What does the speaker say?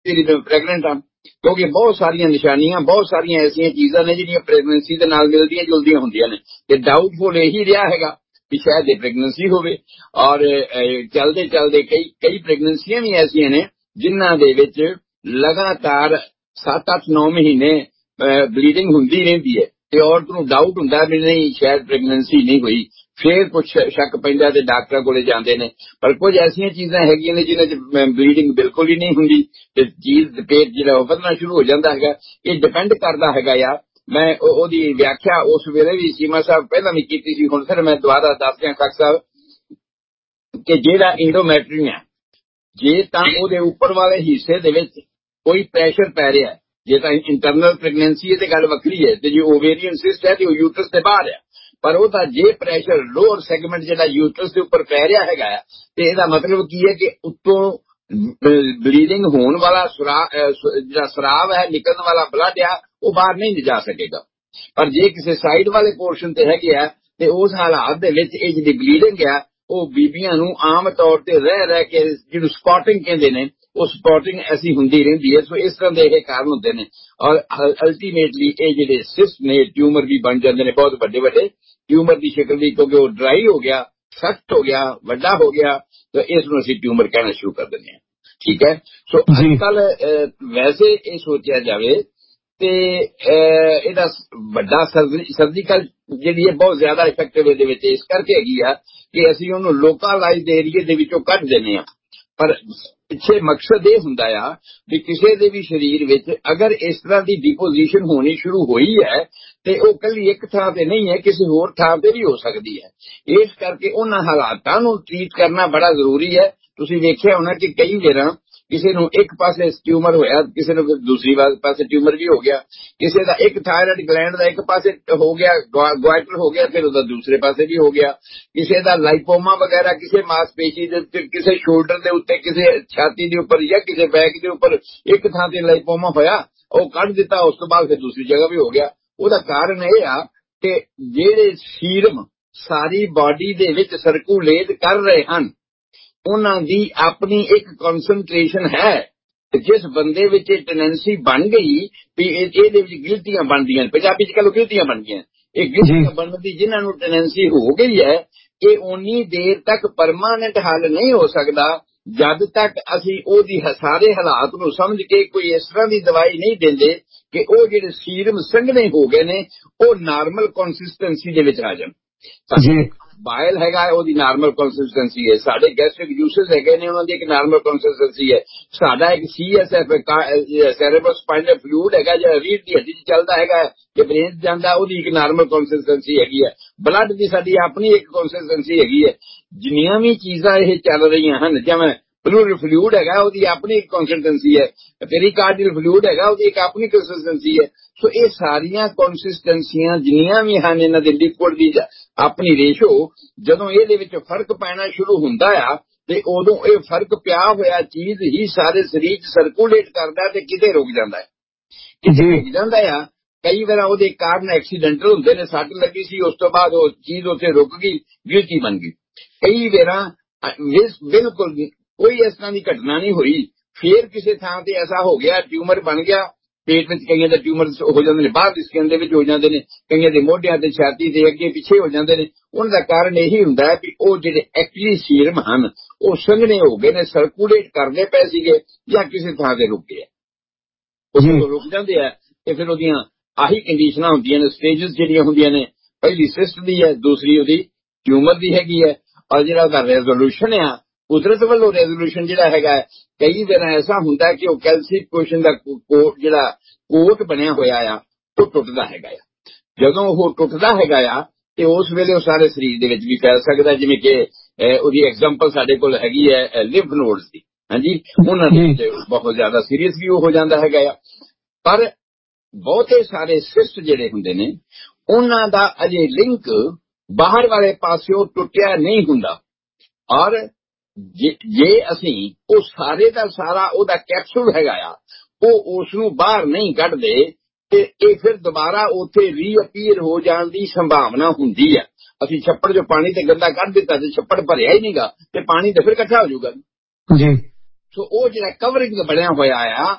Pregnant ਹਾਂ, ਕਿਉਂਕਿ ਬਹੁਤ ਸਾਰੀਆਂ ਨਿਸ਼ਾਨੀਆਂ, ਬਹੁਤ ਸਾਰੀਆਂ ਐਸੀਆਂ ਚੀਜ਼ਾਂ ਨੇ ਜਿਹੜੀਆਂ ਪ੍ਰੈਗਨੈਂਸੀ ਦੇ ਨਾਲ ਮਿਲਦੀਆਂ ਜੁਲਦੀਆਂ ਹੁੰਦੀਆਂ ਨੇ। ਤੇ ਡਾਊਟਫੁਲ ਇਹੀ ਰਿਹਾ ਹੈਗਾ ਕਿ ਸ਼ਾਇਦ ਇਹ ਪ੍ਰੈਗਨੈਂਸੀ ਹੋਵੇ। ਔਰ ਚਲਦੇ ਚਲਦੇ ਕਈ ਪ੍ਰੈਗਨੈਂਸੀਆਂ ਵੀ ਐਸੀਆਂ ਨੇ ਜਿਨ੍ਹਾਂ ਦੇ ਵਿੱਚ ਲਗਾਤਾਰ 7-8-9 ਮਹੀਨੇ ਬਲੀਡਿੰਗ ਹੁੰਦੀ ਰਹਿੰਦੀ ਹੈ ਤੇ ਔਰਤ ਨੂੰ ਡਾਊਟ ਹੁੰਦਾ ਵੀ ਨਹੀਂ ਸ਼ਾਇਦ ਪ੍ਰੈਗਨੈਂਸੀ ਨਹੀਂ ਹੋਈ। ਫੇਰ ਕੁਛ ਸ਼ੱਕ ਪੈਂਦਾ ਤੇ ਡਾਕਟਰਾਂ ਕੋਲੇ ਜਾਂਦੇ ਨੇ। ਪਰ ਕੁਝ ਐਸੀਆਂ ਚੀਜ਼ਾਂ ਹੈਗੀਆਂ ਨੇ ਜਿਨ੍ਹਾਂ 'ਚ ਬਲੀਡਿੰਗ ਬਿਲਕੁਲ ਹੀ ਨਹੀਂ ਹੁੰਦੀ ਤੇ ਚੀਜ਼ ਪੇਟ ਜਿਹੜਾ ਉਹ ਵਧਣਾ ਸ਼ੁਰੂ ਹੋ ਜਾਂਦਾ ਹੈਗਾ। ਇਹ ਡਿਪੈਂਡ ਕਰਦਾ ਹੈਗਾ ਆ। ਮੈਂ ਉਹਦੀ ਵਿਆਖਿਆ ਉਸ ਵੇਲੇ ਵੀ ਸੀਮਾ ਸਾਹਿਬ ਪਹਿਲਾਂ ਵੀ ਕੀਤੀ ਸੀ, ਹੁਣ ਫਿਰ ਮੈਂ ਦੁਬਾਰਾ ਦੱਸ ਦਿਆਂ ਖਾਕ ਸਾਹਿਬ ਕਿ ਜਿਹੜਾ ਇੰਡੋਮੈਟਰੀਅਮ ਹੈ, ਜੇ ਤਾਂ ਉਹਦੇ ਉੱਪਰ ਵਾਲੇ ਹਿੱਸੇ ਦੇ ਵਿੱਚ ਕੋਈ ਪ੍ਰੈਸ਼ਰ ਪੈ ਰਿਹਾ, ਜੇ ਤਾਂ ਇੰਟਰਨਲ ਪ੍ਰੈਗਨੈਂਸੀ ਹੈ ਤੇ ਗੱਲ ਵੱਖਰੀ ਹੈ, ਤੇ ਜੇ ਓਵੇਰੀਅਨ ਸਿਸਟ ਹੈ ਤੇ ਉਹ ਯੂਟਰਸ ਦੇ ਬਾਹਰ ਹੈ। ਪਰ ਉਹਦਾ ਜੇ ਪ੍ਰੈਸ਼ਰ ਲੋਅਰ ਸੈਗਮੈਂਟ ਜਿਹੜਾ ਯੂਟਰਸ ਦੇ ਉੱਪਰ ਪੈ ਰਿਹਾ ਹੈਗਾ ਤੇ ਇਹਦਾ ਮਤਲਬ ਕੀ ਹੈ ਕਿ ਉੱਤੋਂ ਬਲੀਡਿੰਗ ਹੋਣ ਵਾਲਾ ਜਿਹੜਾ ਸਰਾਵ ਹੈ, ਨਿਕਲਣ ਵਾਲਾ ਬਲੱਡ ਆ, ਉਹ ਬਾਹਰ ਨਹੀਂ ਜਾ ਸਕੇਗਾ। ਪਰ ਜੇ ਕਿਸੇ ਸਾਈਡ ਵਾਲੇ ਪੋਰਸ਼ਨ ਤੇ ਹੈਗੇ ਆ ਤੇ ਉਸ ਹਾਲਾਤ ਦੇ ਵਿੱਚ ਇਹ ਜਿਹੜੀ ਬਲੀਡਿੰਗ ਆ ਉਹ ਬੀਬੀਆਂ ਨੂੰ ਆਮ ਤੌਰ ਤੇ ਰਹਿ ਕੇ ਜਿਹਨੂੰ ਸਪੌਟਿੰਗ ਕਹਿੰਦੇ ਨੇ, ਉਹ ਸਪੌਟਿੰਗ ਐਸੀ ਹੁੰਦੀ ਰਹਿੰਦੀ ਹੈ। ਸੋ ਇਸ ਤਰ੍ਹਾਂ ਦੇ ਇਹ ਕਾਰਨ ਹੁੰਦੇ ਨੇ। ਔਰ ਅਲਟੀਮੇਟਲੀ ਇਹ ਜਿਹੜੇ ਸਿਸਟ ਨੇ ਟਿਊਮਰ ਵੀ ਬਣ ਜਾਂਦੇ ਨੇ, ਬਹੁਤ ਵੱਡੇ ਵੱਡੇ ਟਿਊਮਰ ਦੀ ਸ਼ਕਲ ਦੀ, ਕਿਉਂਕਿ ਉਹ ਡਰਾਈ ਹੋ ਗਿਆ, ਸਖਤ ਹੋ ਗਿਆ, ਵੱਡਾ ਹੋ ਗਿਆ, ਤਾਂ ਇਸ ਨੂੰ ਅਸੀਂ ਟਿਊਮਰ ਕਹਿਣਾ ਸ਼ੁਰੂ ਕਰ ਦਿੰਦੇ ਹਾਂ। ਠੀਕ ਹੈ। ਸੋ ਅੱਜ ਕੱਲ ਵੈਸੇ ਇਹ ਸੋਚਿਆ ਜਾਵੇ ਤੇ ਇਹਦਾ ਵੱਡਾ ਸਰਜੀਕਲ ਜਿਹੜੀ ਹੈ ਬਹੁਤ ਜ਼ਿਆਦਾ ਇਫੈਕਟਿਵ ਇਹਦੇ ਵਿੱਚ ਇਸ ਕਰਕੇ ਹੈਗੀ ਆ ਕਿ ਅਸੀਂ ਉਹਨੂੰ ਲੋਕਲਾਈਜ਼ਡ ਏਰੀਏ ਦੇ ਵਿੱਚੋਂ ਕੱਢ ਦਿੰਦੇ ਹਾਂ। ਪਰ ਪਿੱਛੇ ਮਕਸਦ ਇਹ ਹੁੰਦਾ ਆ ਵੀ ਕਿਸੇ ਦੇ ਵੀ ਸਰੀਰ ਵਿੱਚ ਅਗਰ ਇਸ ਤਰ੍ਹਾਂ ਦੀ ਡਿਪੋਜੀਸ਼ਨ ਹੋਣੀ ਸ਼ੁਰੂ ਹੋਈ ਹੈ ਤੇ ਉਹ ਕੱਲੀ ਇੱਕ ਥਾਂ ਤੇ ਨਹੀਂ ਹੈ, ਕਿਸੇ ਹੋਰ ਥਾਂ ਤੇ ਵੀ ਹੋ ਸਕਦੀ ਹੈ। ਇਸ ਕਰਕੇ ਉਹਨਾਂ ਹਾਲਾਤਾਂ ਨੂੰ ਟ੍ਰੀਟ ਕਰਨਾ ਬੜਾ ਜ਼ਰੂਰੀ ਹੈ। ਤੁਸੀਂ ਵੇਖਿਆ ਹੋਣਾ ਕਿ ਕਈ ਵਾਰਾਂ ਕਿਸੇ ਨੂੰ ਇੱਕ ਪਾਸੇ ਟਿਊਮਰ ਹੋਇਆ, ਕਿਸੇ ਨੂੰ ਦੂਸਰੀ ਪਾਸੇ ਟਿਊਮਰ ਵੀ ਹੋ ਗਿਆ, ਕਿਸੇ ਦਾ ਇੱਕ ਥਾਇਰਾਇਡ ਗਲੈਂਡ ਦਾ ਇੱਕ ਪਾਸੇ ਹੋ ਗਿਆ, ਗਵਾਇਟਰ ਹੋ ਗਿਆ, ਫਿਰ ਉਹਦਾ ਦੂਸਰੇ ਪਾਸੇ ਵੀ ਹੋ ਗਿਆ, ਕਿਸੇ ਦਾ ਲਾਈਪੋਮਾ ਵਗੈਰਾ ਕਿਸੇ ਮਾਸਪੇਸ਼ੀ ਦੇ ਉੱਤੇ, ਕਿਸੇ ਸ਼ੋਲਡਰ ਦੇ ਉੱਤੇ, ਕਿਸੇ ਛਾਤੀ ਦੇ ਉੱਪਰ ਜਾਂ ਕਿਸੇ ਬੈਕ ਦੇ ਉੱਪਰ ਇੱਕ ਥਾਂ ਤੇ ਲਾਈਪੋਮਾ ਹੋਇਆ, ਉਹ ਕੱਢ ਦਿੱਤਾ, ਉਸ ਤੋਂ ਬਾਅਦ ਫਿਰ ਦੂਸਰੀ ਜਗ੍ਹਾ ਵੀ ਹੋ ਗਿਆ। ਉਹਦਾ ਕਾਰਨ ਇਹ ਆ ਕਿ ਜਿਹੜੇ ਸੀਰਮ ਸਾਰੀ ਬਾਡੀ ਦੇ ਵਿੱਚ ਸਰਕੂਲੇਟ ਕਰ ਰਹੇ ਹਨ ਉਹਨਾਂ ਦੀ ਆਪਣੀ ਇੱਕ ਕਨਸੈਂਟ੍ਰੇਸ਼ਨ ਹੈ। ਜਿਸ ਬੰਦੇ ਵਿੱਚ ਇਹ ਟੈਂਡੈਂਸੀ ਬਣ ਗਈ ਵੀ ਇਹਦੇ ਵਿੱਚ ਗਿਲਟੀਆਂ ਬਣਦੀਆਂ ਨੇ, ਪੰਜਾਬੀ ਚ ਕਹੋ ਗਿਲਟੀਆਂ ਬਣ ਗਈਆਂ, ਇਹ ਗਿਲਟੀਆਂ ਬਣਨ ਦੀ ਜਿਨ੍ਹਾਂ ਨੂੰ ਟੈਂਡੈਂਸੀ ਹੋ ਗਈ ਹੈ, ਇਹ ਉਨੀ ਦੇਰ ਤੱਕ ਪਰਮਾਨੈਂਟ ਹੱਲ ਨਹੀਂ ਹੋ ਸਕਦਾ ਜਦ ਤੱਕ ਅਸੀਂ ਉਹਦੀ ਸਾਰੇ ਹਾਲਾਤ ਨੂੰ ਸਮਝ ਕੇ ਕੋਈ ਇਸ ਤਰ੍ਹਾਂ ਦੀ ਦਵਾਈ ਨਹੀਂ ਦਿੰਦੇ ਕਿ ਉਹ ਜਿਹੜੇ ਸੀਰਮ ਸੰਘਣੇ ਹੋ ਗਏ ਨੇ ਉਹ ਨਾਰਮਲ ਕੰਸਿਸਟੈਂਸੀ ਦੇ ਵਿੱਚ ਆ ਜਾਣ। ਬਾਇਲ ਹੈਗਾ ਉਹਦੀ ਨਾਰਮਲ ਕੰਸਿਸਟੈਂਸੀ ਹੈ, ਸਾਡੇ ਗੈਸਟ੍ਰਿਕ ਜੂਸਸ ਹੈਗੇ ਨੇ ਉਹਨਾਂ ਦੀ ਇੱਕ ਨਾਰਮਲ ਕੰਸਿਸਟੈਂਸੀ ਹੈ, ਸਾਡਾ ਇੱਕ CSF ਸੈਰੇਬਰਲ ਸਪਾਈਨਲ ਫਲੂਇਡ ਹੈਗਾ ਜਿਹੜਾ ਰੀੜ੍ਹ ਦੀ ਹੱਡੀ 'ਚ ਚੱਲਦਾ ਹੈਗਾ ਕਿ ਬ੍ਰੇਨ ਜਾਂਦਾ, ਉਹਦੀ ਇੱਕ ਨਾਰਮਲ ਕੰਸਿਸਟੈਂਸੀ ਹੈਗੀ ਹੈ। ਬਲੱਡ ਦੀ ਸਾਡੀ ਆਪਣੀ ਇੱਕ ਕੰਸਿਸਟੈਂਸੀ ਹੈਗੀ ਹੈ। ਜਿੰਨੀਆਂ ਵੀ ਚੀਜ਼ਾਂ ਇਹ ਚੱਲ ਰਹੀਆਂ ਹਨ, ਜਿਵੇਂ ਪਲੂਰਲ ਫਲੂਇਡ ਹੈਗਾ ਉਹਦੀ ਆਪਣੀ ਇੱਕ ਕੰਸਿਸਟੈਂਸੀ ਹੈ, ਪੈਰੀਕਾਰਡੀਅਲ ਫਲੂਇਡ ਹੈਗਾ ਉਹਦੀ ਇੱਕ ਆਪਣੀ ਕੰਸਿਸਟੈਂਸੀ ਹੈ। ਸੋ ਇਹ ਸਾਰੀਆਂ ਕੰਸਿਸਟੈਂਸੀਆਂ ਜਿੰਨੀਆਂ ਵੀ ਹਨ ਇਹਨਾਂ ਦੇ ਲਿਕੁਇਡ ਦੀ ਆਪਣੀ ਰੇਸ਼ੋ, ਜਦੋਂ ਇਹਦੇ ਵਿੱਚ ਫਰਕ ਪੈਣਾ ਸ਼ੁਰੂ ਹੁੰਦਾ ਆ ਤੇ ਉਦੋਂ ਇਹ ਫਰਕ ਪਿਆ ਹੋਇਆ ਚੀਜ਼ ਹੀ ਸਾਰੇ ਸਰੀਰ 'ਚ ਸਰਕੂਲੇਟ ਕਰਦਾ ਤੇ ਕਿਤੇ ਰੁਕ ਜਾਂਦਾ ਹੈ, ਕਿਤੇ ਰੁਕ ਜਾਂਦਾ ਆ। ਕਈ ਵਾਰ ਉਹਦੇ ਕਾਰਨ ਐਕਸੀਡੈਂਟਲ ਹੁੰਦੇ ਨੇ, ਸੱਟ ਲੱਗੀ ਸੀ ਉਸ ਤੋਂ ਬਾਅਦ ਉਹ ਚੀਜ਼ ਉੱਥੇ ਰੁਕ ਗਈ, ਗਿਲਟੀ ਬਣ ਗਈ। ਕਈ ਵਾਰ ਬਿਲਕੁਲ ਕੋਈ ਇਸ ਤਰ੍ਹਾਂ ਦੀ ਘਟਨਾ ਨਹੀਂ ਹੋਈ, ਫੇਰ ਕਿਸੇ ਥਾਂ ਤੇ ਐਸਾ ਹੋ ਗਿਆ ਟਿਊਮਰ ਬਣ ਗਿਆ ਪੇਟ ਵਿੱਚ, ਕਈਆਂ ਦੇ ਟਿਊਮਰ ਹੋ ਜਾਂਦੇ ਨੇ ਬਾਹਰ ਦੀ ਸਕਿਨ ਦੇ ਵਿੱਚ ਹੋ ਜਾਂਦੇ ਨੇ, ਕਈਆਂ ਦੇ ਮੋਢਿਆਂ ਤੇ ਛਾਤੀ ਦੇ ਅੱਗੇ ਪਿੱਛੇ ਹੋ ਜਾਂਦੇ ਨੇ। ਉਹਨਾਂ ਦਾ ਕਾਰਨ ਇਹੀ ਹੁੰਦਾ ਹੈ ਵੀ ਉਹ ਜਿਹੜੇ ਐਕਚੁਅਲੀ ਸੀਰਮ ਹਨ ਉਹ ਸੰਘਣੇ ਹੋ ਗਏ ਨੇ, ਸਰਕੂਲੇਟ ਕਰਦੇ ਪਏ ਸੀਗੇ ਜਾਂ ਕਿਸੇ ਥਾਂ ਤੇ ਰੁਕ ਗਏ, ਉਹ ਰੁਕ ਜਾਂਦੇ ਆ ਤੇ ਫਿਰ ਉਹਦੀਆਂ ਆਹੀ ਕੰਡੀਸ਼ਨਾਂ ਹੁੰਦੀਆਂ ਨੇ, ਸਟੇਜਸ ਜਿਹੜੀਆਂ ਹੁੰਦੀਆਂ ਨੇ, ਪਹਿਲੀ ਸਿਸਟ ਦੀ ਹੈ, ਦੂਸਰੀ ਉਹਦੀ ਟਿਊਮਰ ਦੀ ਹੈਗੀ ਹੈ। ਔਰ ਜਿਹੜਾ ਉਹਦਾ ਰੈਜ਼ੋਲੂਸ਼ਨ ਆ ਕੁਦਰਤ ਵੱਲੋਂ, ਰੈਜ਼ੋਲੂਸ਼ਨ ਜਿਹੜਾ ਹੈਗਾ ਕਈ ਵਾਰ ਐਸਾ ਹੁੰਦਾ ਕਿ ਉਹ ਕੈਲਸੀਫਿਕੇਸ਼ਨ ਦਾ ਜਿਹੜਾ ਕੋਟ ਬਣਿਆ ਹੋਇਆ ਆ ਉਹ ਟੁੱਟਦਾ ਹੈਗਾ ਆ। ਜਦੋਂ ਉਹ ਟੁੱਟਦਾ ਹੈਗਾ ਆ ਤੇ ਉਸ ਵੇਲੇ ਉਹ ਸਾਰੇ ਸਰੀਰ ਦੇ ਵਿੱਚ ਵੀ ਫੈਲ ਸਕਦਾ, ਜਿਵੇਂ ਕਿ ਉਹਦੀ ਐਗਜ਼ਾਮਪਲ ਸਾਡੇ ਕੋਲ ਹੈਗੀ ਹੈ ਲਿੰਫ ਨੋਡਸ ਦੀ। ਹਾਂਜੀ, ਉਹਨਾਂ ਦੇ ਵਿੱਚ ਬਹੁਤ ਜ਼ਿਆਦਾ ਸੀਰੀਅਸ ਵੀ ਉਹ ਹੋ ਜਾਂਦਾ ਹੈਗਾ ਆ। ਪਰ ਬਹੁਤੇ ਸਾਰੇ ਸਿਸਟ ਜਿਹੜੇ ਹੁੰਦੇ ਨੇ ਉਹਨਾਂ ਦਾ ਅਜੇ ਲਿੰਕ ਬਾਹਰ ਵਾਲੇ ਪਾਸਿਓਂ ਟੁੱਟਿਆ ਨਹੀਂ ਹੁੰਦਾ। ਔਰ ਜੇ ਅਸੀਂ ਉਹ ਸਾਰੇ ਦਾ ਸਾਰਾ ਉਹਦਾ ਕੈਪਸੂਲ ਹੈਗਾ ਆ ਉਹ ਉਸ ਨੂੰ ਬਾਹਰ ਨਹੀਂ ਕੱਢਦੇ ਤੇ ਇਹ ਫਿਰ ਦੁਬਾਰਾ ਉੱਥੇ ਰੀਅਪੀਅਰ ਹੋ ਜਾਣ ਦੀ ਸੰਭਾਵਨਾ ਹੁੰਦੀ ਹੈ। ਅਸੀਂ ਛੱਪੜ 'ਚੋਂ ਪਾਣੀ ਤੇ ਗੰਦਾ ਕੱਢ ਦਿੱਤਾ ਤੇ ਛੱਪੜ ਭਰਿਆ ਹੀ ਨਹੀਂਗਾ ਤੇ ਪਾਣੀ ਤੇ ਫਿਰ ਇਕੱਠਾ ਹੋ ਜਾਊਗਾ ਜੀ। ਸੋ ਉਹ ਜਿਹੜਾ ਕਵਰਿੰਗ ਬਣਿਆ ਹੋਇਆ ਆ